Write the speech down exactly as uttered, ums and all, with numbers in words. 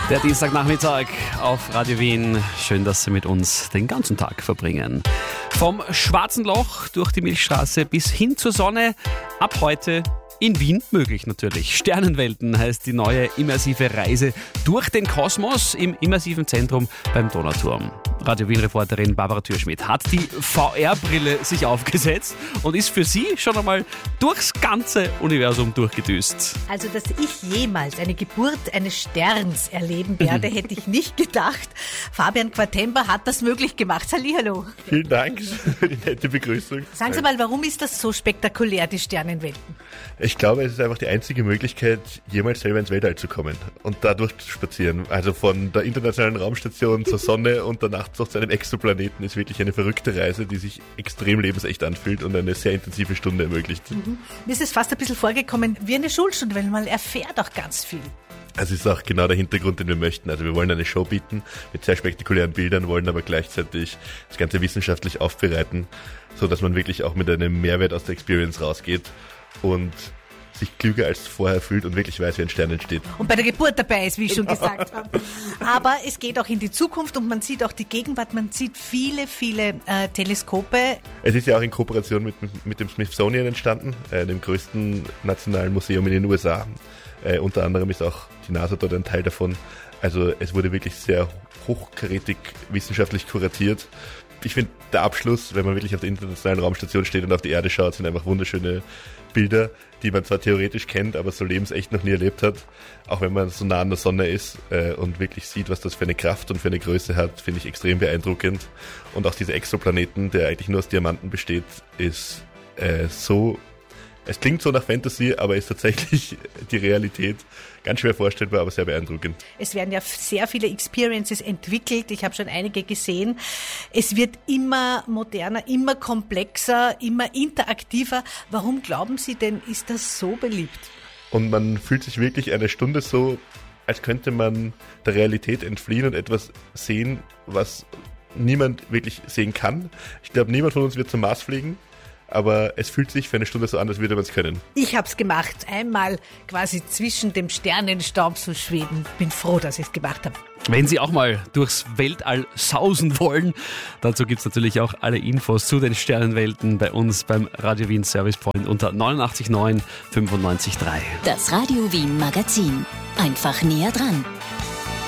Der Dienstagnachmittag auf Radio Wien. Schön, dass Sie mit uns den ganzen Tag verbringen. Vom Schwarzen Loch durch die Milchstraße bis hin zur Sonne. Ab heute in Wien möglich natürlich. Sternenwelten heißt die neue immersive Reise durch den Kosmos im immersiven Zentrum beim Donauturm. Radio Wien-Reporterin Barbara Thürschmidt hat die V R-Brille sich aufgesetzt und ist für sie schon einmal durchs ganze Universum durchgedüst. Also, dass ich jemals eine Geburt eines Sterns erleben werde, hätte ich nicht gedacht. Fabian Quartember hat das möglich gemacht. Hallihallo. Vielen Dank für die nette Begrüßung. Sagen Sie mal, warum ist das so spektakulär, die Sternenwelten? Ich glaube, es ist einfach die einzige Möglichkeit, jemals selber ins Weltall zu kommen und da durchzuspazieren. Also von der internationalen Raumstation zur Sonne und danach noch zu einem Exoplaneten ist wirklich eine verrückte Reise, die sich extrem lebensecht anfühlt und eine sehr intensive Stunde ermöglicht. Mhm. Mir ist es fast ein bisschen vorgekommen wie eine Schulstunde, weil man erfährt auch ganz viel. Das ist auch genau der Hintergrund, den wir möchten. Also wir wollen eine Show bieten mit sehr spektakulären Bildern, wollen aber gleichzeitig das Ganze wissenschaftlich aufbereiten, so dass man wirklich auch mit einem Mehrwert aus der Experience rausgeht und sich klüger als vorher fühlt und wirklich weiß, wie ein Stern entsteht. Und bei der Geburt dabei ist, wie ich schon gesagt habe. Aber es geht auch in die Zukunft und man sieht auch die Gegenwart, man sieht viele, viele äh, Teleskope. Es ist ja auch in Kooperation mit, mit dem Smithsonian entstanden, äh, dem größten nationalen Museum in den U S A. Äh, unter anderem ist auch die NASA dort ein Teil davon. Also es wurde wirklich sehr hochkarätig wissenschaftlich kuratiert. Ich finde, der Abschluss, wenn man wirklich auf der internationalen Raumstation steht und auf die Erde schaut, sind einfach wunderschöne Bilder, die man zwar theoretisch kennt, aber so lebensecht noch nie erlebt hat. Auch wenn man so nah an der Sonne ist äh, und wirklich sieht, was das für eine Kraft und für eine Größe hat, finde ich extrem beeindruckend. Und auch dieser Exoplaneten, der eigentlich nur aus Diamanten besteht, ist äh, so... Es klingt so nach Fantasy, aber ist tatsächlich die Realität. Ganz schwer vorstellbar, aber sehr beeindruckend. Es werden ja sehr viele Experiences entwickelt. Ich habe schon einige gesehen. Es wird immer moderner, immer komplexer, immer interaktiver. Warum glauben Sie denn, ist das so beliebt? Und man fühlt sich wirklich eine Stunde so, als könnte man der Realität entfliehen und etwas sehen, was niemand wirklich sehen kann. Ich glaube, niemand von uns wird zum Mars fliegen. Aber es fühlt sich für eine Stunde so an, als würde man es können. Ich habe es gemacht, einmal quasi zwischen dem Sternenstaub zu schweben. Bin froh, dass ich es gemacht habe. Wenn Sie auch mal durchs Weltall sausen wollen, dazu gibt es natürlich auch alle Infos zu den Sternenwelten bei uns beim Radio Wien Service Point unter neunundachtzig neun fünfundneunzig drei. Das Radio Wien Magazin. Einfach näher dran.